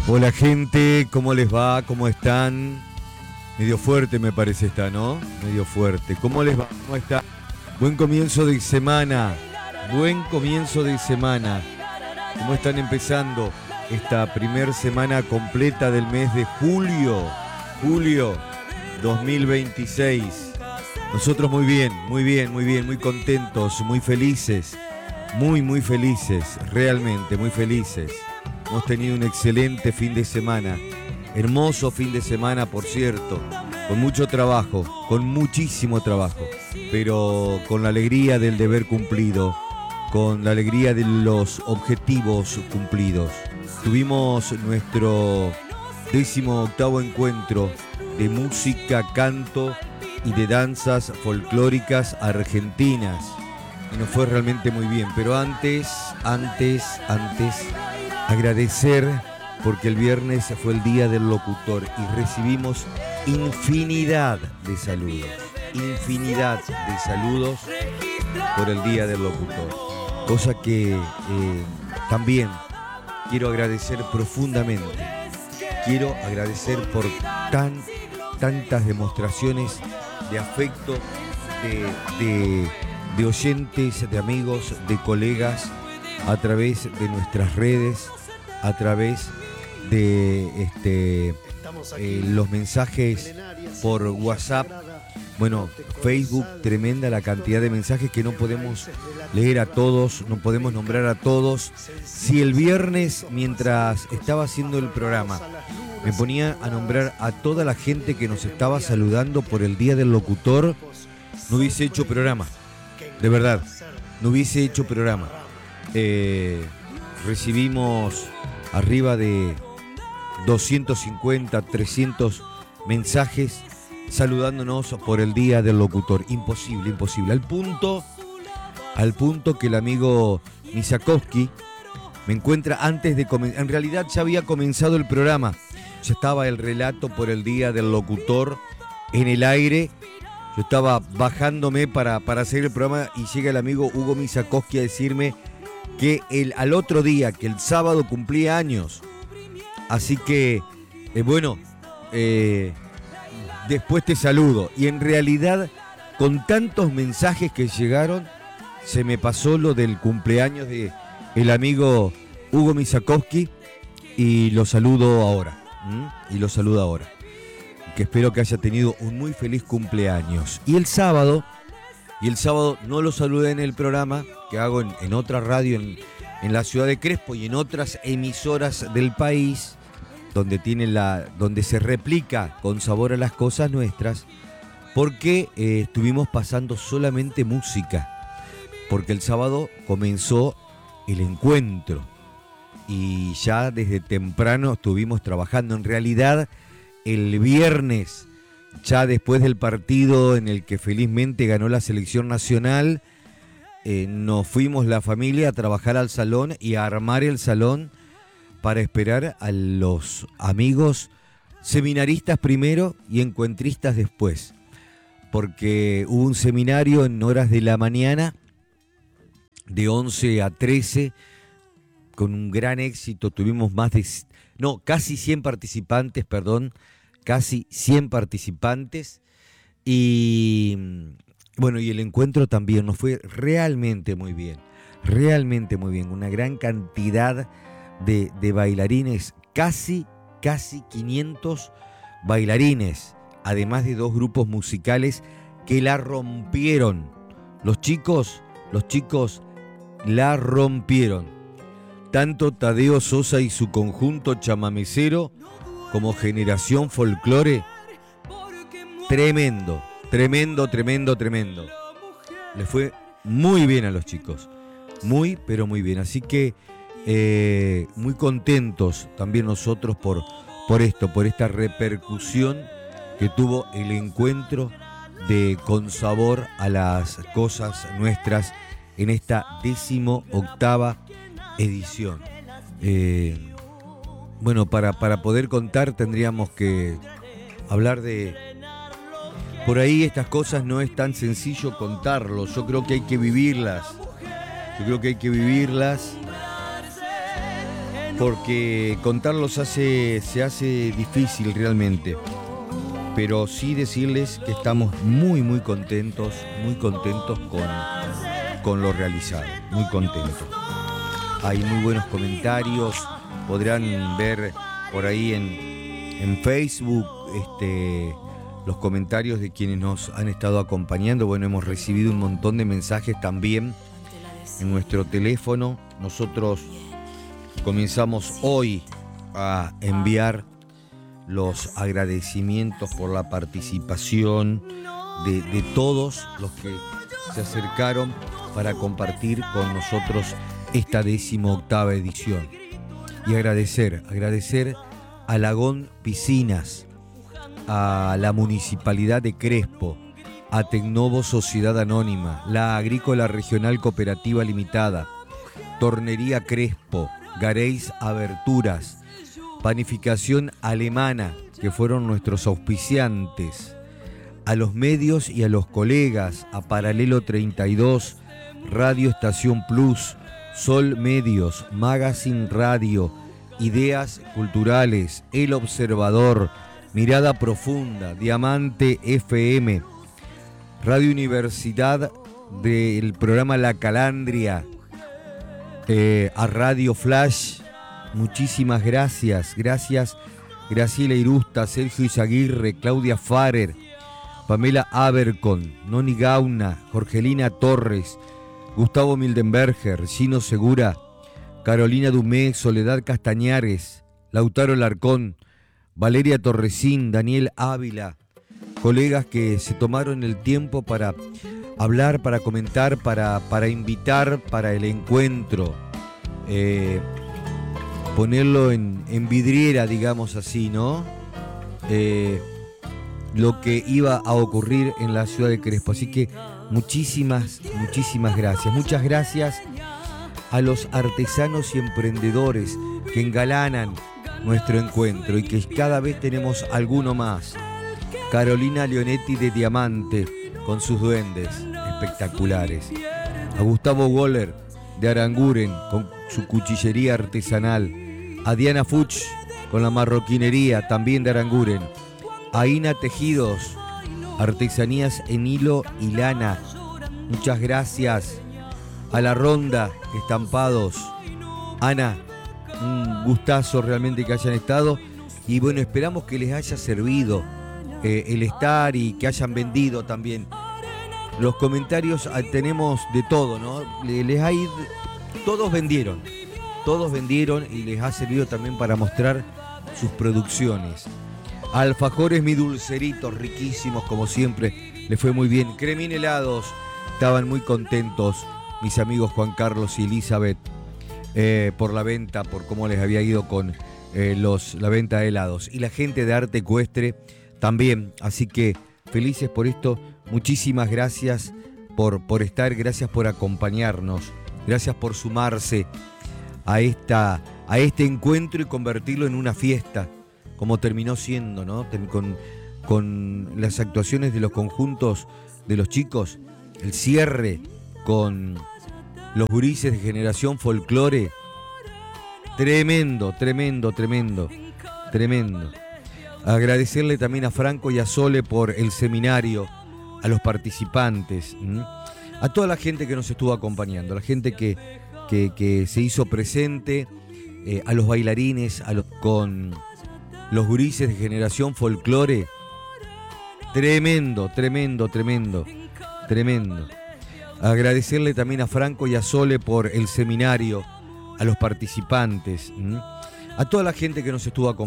Hola gente, ¿cómo les va? ¿Cómo están? Medio fuerte me parece esta, ¿no? Medio fuerte. ¿Cómo les va? ¿Cómo está? Buen comienzo de semana. Buen comienzo de semana. ¿Cómo están empezando esta primer semana completa del mes de julio? Julio 2026. Nosotros muy bien, muy bien, muy bien, muy contentos, muy felices. Muy felices, realmente muy felices. Hemos tenido un excelente fin de semana. Hermoso fin de semana, por cierto. Con mucho trabajo, con muchísimo trabajo. Pero con la alegría del deber cumplido. Con la alegría de los objetivos cumplidos. Tuvimos nuestro 18º encuentro de música, canto y de danzas folclóricas argentinas. Y nos fue realmente muy bien. Pero antes, agradecer porque el viernes fue el día del locutor y recibimos infinidad de saludos por el día del locutor. Cosa que también quiero agradecer profundamente. Quiero agradecer por tantas demostraciones de afecto, de oyentes, de amigos, de colegas, a través de nuestras redes, a través de los mensajes por WhatsApp. Bueno, Facebook, tremenda la cantidad de mensajes que no podemos leer a todos, no podemos nombrar a todos. Si el viernes, mientras estaba haciendo el programa, me ponía a nombrar a toda la gente que nos estaba saludando por el Día del Locutor, no hubiese hecho programa. De verdad, no hubiese hecho programa. Recibimos arriba de 250, 300 mensajes saludándonos por el Día del Locutor. Imposible. Al punto que el amigo Misakowski me encuentra antes de comenzar. En realidad ya había comenzado el programa. Ya estaba el relato por el Día del Locutor en el aire. Yo estaba bajándome para hacer el programa y llega el amigo Hugo Misakowski a decirme que al otro día, que el sábado cumplía años. Así que, después te saludo. Y en realidad, con tantos mensajes que llegaron, se me pasó lo del cumpleaños de el amigo Hugo Misakowski y lo saludo ahora. Que espero que haya tenido un muy feliz cumpleaños. Y el sábado no lo saludé en el programa que hago en otra radio en la ciudad de Crespo y en otras emisoras del país donde se replica con sabor a las cosas nuestras, porque estuvimos pasando solamente música, porque el sábado comenzó el encuentro y ya desde temprano estuvimos trabajando. En realidad, el viernes, ya después del partido en el que felizmente ganó la selección nacional, nos fuimos la familia a trabajar al salón y a armar el salón para esperar a los amigos seminaristas primero y encuentristas después. Porque hubo un seminario en horas de la mañana, de 11 a 13, con un gran éxito. Tuvimos casi 100 participantes, y bueno, y el encuentro también nos fue realmente muy bien, una gran cantidad de bailarines, casi 500 bailarines, además de 2 grupos musicales que la rompieron. Los chicos la rompieron. Tanto Tadeo Sosa y su conjunto chamamecero como Generación Folclore. Tremendo. Le fue muy bien a los chicos. Pero muy bien. Así que muy contentos también nosotros por esta repercusión que tuvo el encuentro de Con Sabor a las Cosas Nuestras en esta 18ª edición. Para poder contar tendríamos que hablar de... Por ahí estas cosas no es tan sencillo contarlo. Yo creo que hay que vivirlas. porque contarlos se hace difícil realmente. Pero sí decirles que estamos muy contentos con lo realizado, muy contentos. Hay muy buenos comentarios, podrán ver por ahí en Facebook los comentarios de quienes nos han estado acompañando. Bueno, hemos recibido un montón de mensajes también en nuestro teléfono. Nosotros comenzamos hoy a enviar los agradecimientos por la participación de todos los que se acercaron para compartir con nosotros esta 18ª edición. Y agradecer a Lagón Piscinas, a la Municipalidad de Crespo, a Tecnovo Sociedad Anónima, la Agrícola Regional Cooperativa Limitada, Tornería Crespo, Gareis Aberturas, Panificación Alemana, que fueron nuestros auspiciantes, a los medios y a los colegas, a Paralelo 32, Radio Estación Plus, Sol Medios, Magazine Radio, Ideas Culturales, El Observador, Mirada Profunda, Diamante FM, Radio Universidad del programa La Calandria, a Radio Flash. Muchísimas gracias. Gracias Graciela Irusta, Sergio Izaguirre, Claudia Farer, Pamela Abercon, Noni Gauna, Jorgelina Torres, Gustavo Mildenberger, Gino Segura, Carolina Dumé, Soledad Castañares, Lautaro Larcón, Valeria Torresín, Daniel Ávila, colegas que se tomaron el tiempo para hablar, para comentar, para invitar para el encuentro, ponerlo en vidriera, digamos así, ¿no? Lo que iba a ocurrir en la ciudad de Crespo. Así que muchísimas gracias. Muchas gracias a los artesanos y emprendedores que engalanan nuestro encuentro y que cada vez tenemos alguno más. Carolina Leonetti de Diamante con sus duendes espectaculares. A Gustavo Goller de Aranguren con su cuchillería artesanal. A Diana Fuch con la marroquinería también de Aranguren. A Ina Tejidos, artesanías en hilo y lana. Muchas gracias. A La Ronda Estampados. Ana, un gustazo realmente que hayan estado. Y bueno, esperamos que les haya servido el estar y que hayan vendido también. Los comentarios tenemos de todo, ¿no? Todos vendieron y les ha servido también para mostrar sus producciones. Alfajores Mi Dulceritos, riquísimos como siempre, les fue muy bien. Cremín Helados, estaban muy contentos mis amigos Juan Carlos y Elizabeth por la venta, por cómo les había ido con la venta de helados. Y la gente de Arte Ecuestre también, así que felices por esto. Muchísimas gracias por estar, gracias por acompañarnos, gracias por sumarse a este encuentro y convertirlo en una fiesta, como terminó siendo, ¿no? Con las actuaciones de los conjuntos de los chicos, el cierre con los gurises de Generación Folclore. Tremendo. Agradecerle también a Franco y a Sole por el seminario, a los participantes, a toda la gente que nos estuvo acompañando, a la gente que se hizo presente, a los bailarines, con los gurises de Generación Folclore. Tremendo. Agradecerle también a Franco y a Sole por el seminario, a los participantes, a toda la gente que nos estuvo acompañando.